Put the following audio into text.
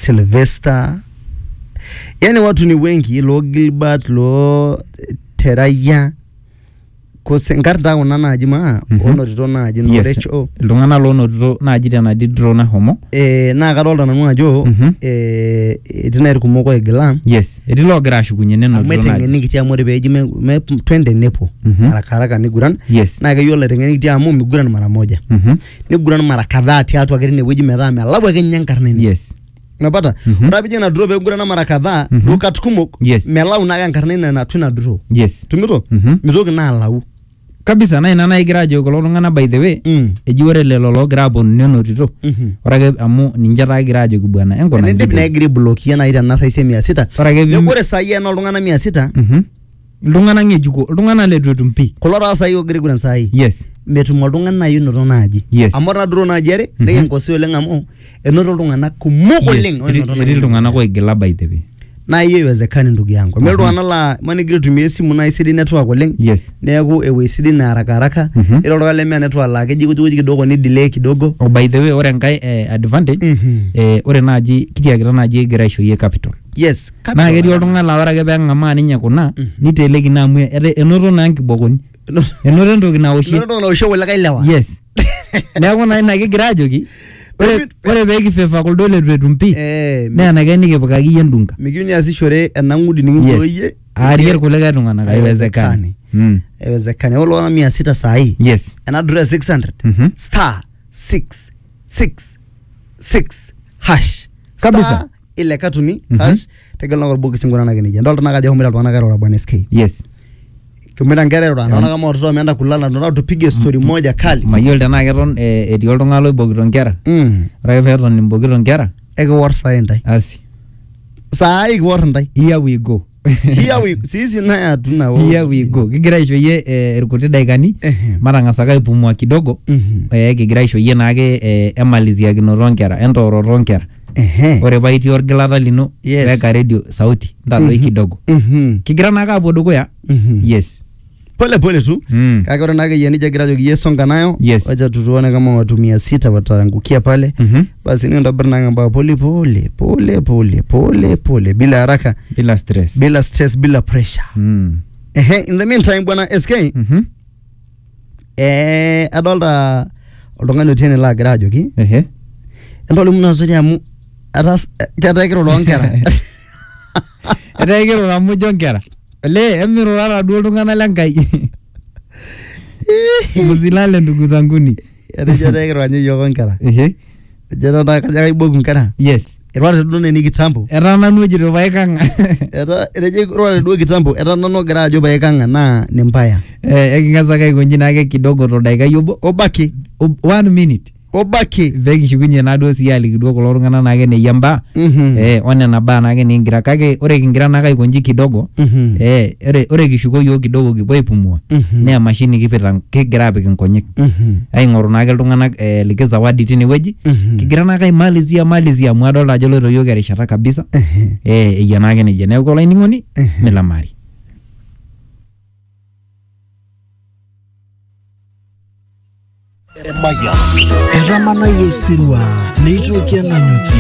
Sylvester. Yani watu ni wengi, lo Gilbert, lo Teraya. Kosengarda ona naji ma onotito naji no recho lungana lo onotito naji tena di drone homo na kadolta nanu ajo etina kumoko egila yes etilo gira ashukunye neno drone metengeni kitia more beji me twende nepo haraka niguran yes na kayola tengeni kitia amu miguran mara moja niguran mara kadhaa tiatu akirine weji medame alabu akenya nkarneni yes napata urabije na draw begura na mara kadhaa ukatukumok melau na nkarneni na tuna draw yes tumito mizoki na alau kabisa na ina igirajo kulo tungana by the way eji ore lelo logira aponu nenotito orake amu ninche taa igirajo bwana enkona ndip na igiri blokia na ita nasa ise 600 ore sai ena oltungana 600 iltungana ngejuko iltungana letu etumpi kulo taa sai ogiri guran sai yes metum oltungana yunoto naji amu ora duro naji are nekenkosi oleng amu enoto iltungana kumok oleng eri iltungana koigila by the way na hiyo iwezekani ndugu yangu mimi ndo anala manigire tumie simu na isidi network oleng neeku ewe sidi na haraka ilo ndo leme network la keji kidogo ni delay kidogo by the way ore ngai advantage ore naji kitiakira naji egira aishoyie capital yes na ketii oltung'ani la ore ake peng'amaa ninye kuna niteleki na amu enoto na nkibokoni enoto entoki naoshie wala kailewa yes neeku na ina kigira ajoki ore peki fefa kuldo letu etumpi na ake nikipikaki yie ndunga mikiuni asishore enangudi ningidoye arier kuleka tung'ana kaiwezekani ewezekani olo na 600 sahi yes and address 600 star 666 hash kabisa ile katuni hash tegelo ngor bogi singona ngenije ndolta nakaje homira twana karo bwana SK yes kumira ngere ro naona kama watoto wameenda kulala ndo tupige story moja kali mayol tena keton etii oltung'ani loibokito nkera ore peton nimbokito nkera ekiwor sai ndai asi sai ekiwor ndai here we go sisi na atuna here we go kigira aishoyie irkuti daikani matangasaka aipumua kidogo kigira aishoyie naake emaliziakinoto nkera entooroto nkera ore paiti orgilata lino weka radio sauti ndaloi kidogo kigira naka apo dukuya yes pole tu kaka ore nake yeni jagira jogi yesonga nayo wacha tutuone kama watu 600 wataangukia pale basi ni ndabara nanga pole bila haraka bila stress bila pressure in the meantime bwana SK adolta oltung'ani otene la gira jogi endole munazori amu atas ketekiro lonkera etekiro ramujo nkera le emiro ara duo tungana lenkai muzilale ndugu zanguni etekiro anye yoko nkera jana na kaja ibogu nkera yes erwate duo ni kitambo era nanu ejito baikanga erwate duo kitambo era nanu gira ajo baikanga na ni mbaya ekingaza kai konji nake kidogo to daika yobo obaki 1 minute obaki veki shukunye nado siyali kidogo kulo tung'ana nake neyamba one naba nake ningira kake ore kingira naka ikonji kidogo ore kishuko yo kidogo kipuo aipumua ne mashini kipita kigira apik nkonyek aing'oru nake iltung'ana likizawadi tinewueji kigira naka imalizia mwadol ajo loito yo kerishata kabisa eya nake neje neeku olaining'oni milamari Etamana yesirwa neitoki ananyuki